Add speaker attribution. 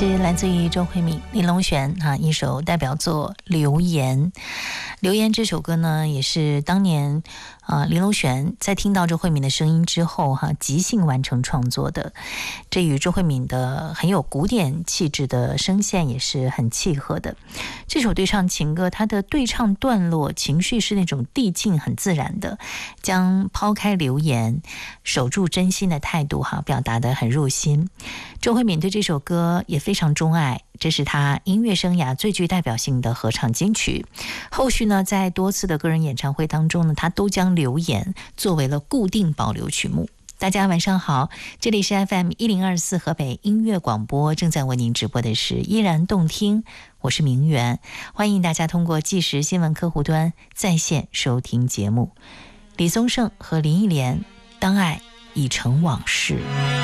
Speaker 1: 是来自于周慧敏、林隆璇一首代表作《流言》。《流言》这首歌呢，也是当年林隆璇在听到周慧敏的声音之后即兴完成创作的。这与周慧敏的很有古典气质的声线也是很契合的。这首对唱情歌，它的对唱段落情绪是那种递进很自然的，将抛开流言、守住真心的态度表达得很入心。周慧敏对这首歌也非常钟爱，这是她音乐生涯最具代表性的合唱金曲。后续呢，在多次的个人演唱会当中呢，她都将流言作为了固定保留曲目。大家晚上好，这里是 FM1024 河北音乐广播，正在为您直播的是依然动听，我是明媛，欢迎大家通过即时新闻客户端在线收听节目。李宗盛和林忆莲，当爱已成往事。